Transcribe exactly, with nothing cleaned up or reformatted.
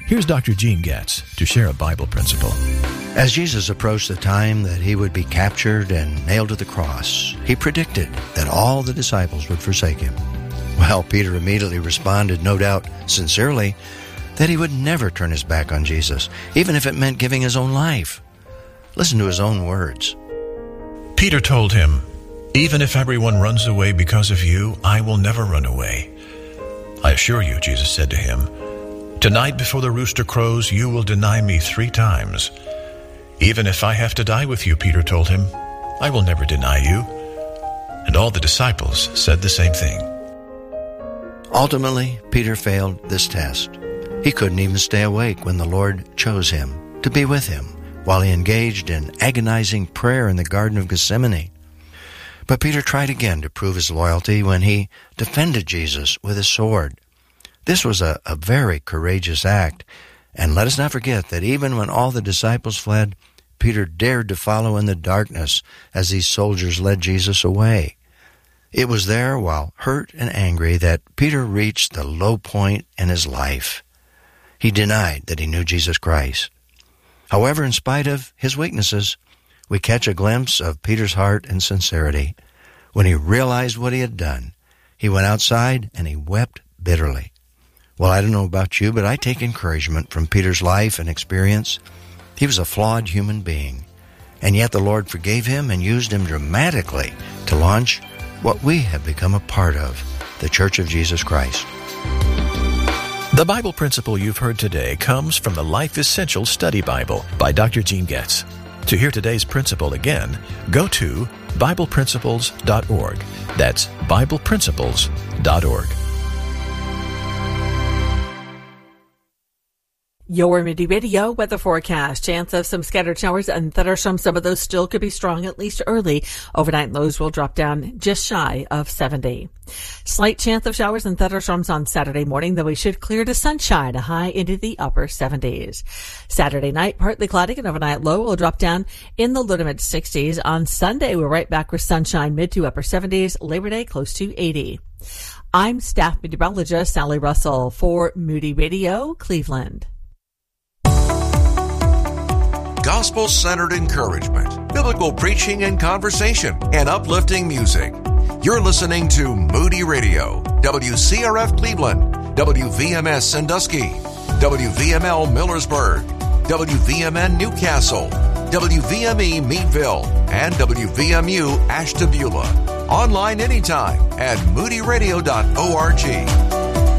Here's Doctor Gene Getz to share a Bible principle. As Jesus approached the time that he would be captured and nailed to the cross, he predicted that all the disciples would forsake him. Well, Peter immediately responded, no doubt sincerely, that he would never turn his back on Jesus, even if it meant giving his own life. Listen to his own words. Peter told him, "Even if everyone runs away because of you, I will never run away." "I assure you," Jesus said to him, "tonight before the rooster crows, you will deny me three times." "Even if I have to die with you," Peter told him, "I will never deny you." And all the disciples said the same thing. Ultimately, Peter failed this test. He couldn't even stay awake when the Lord chose him to be with him while he engaged in agonizing prayer in the Garden of Gethsemane. But Peter tried again to prove his loyalty when he defended Jesus with his sword. This was a, a very courageous act, and let us not forget that even when all the disciples fled, Peter dared to follow in the darkness as these soldiers led Jesus away. It was there, while hurt and angry, that Peter reached the low point in his life. He denied that he knew Jesus Christ. However, in spite of his weaknesses, we catch a glimpse of Peter's heart and sincerity. When he realized what he had done, he went outside and he wept bitterly. Well, I don't know about you, but I take encouragement from Peter's life and experience. He was a flawed human being, and yet the Lord forgave him and used him dramatically to launch what we have become a part of, the Church of Jesus Christ. The Bible principle you've heard today comes from the Life Essential Study Bible by Doctor Gene Getz. To hear today's principle again, go to Bible Principles dot org. That's Bible Principles dot org. Your Moody Radio weather forecast. Chance of some scattered showers and thunderstorms. Some of those still could be strong, at least early. Overnight lows will drop down just shy of seventy. Slight chance of showers and thunderstorms on Saturday morning, though we should clear to sunshine, a high into the upper seventies. Saturday night, partly cloudy, and overnight low will drop down in the low to mid sixties. On Sunday, we're right back with sunshine, mid to upper seventies. Labor Day, close to eighty. I'm staff meteorologist Sally Russell for Moody Radio, Cleveland. Gospel-centered encouragement, biblical preaching and conversation, and uplifting music. You're listening to Moody Radio, W C R F Cleveland, W V M S Sandusky, W V M L Millersburg, W V M N Newcastle, W V M E Meadville, and W V M U Ashtabula. Online anytime at moody radio dot org.